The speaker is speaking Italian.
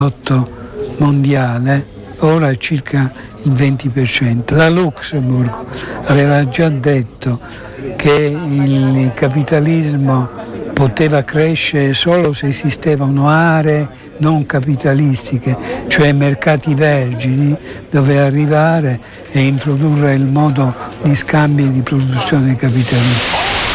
mondiale, ora è circa il 20%. La Luxemburg aveva già detto che il capitalismo poteva crescere solo se esistevano aree non capitalistiche, cioè mercati vergini, dove arrivare e introdurre il modo di scambio e di produzione capitalistica.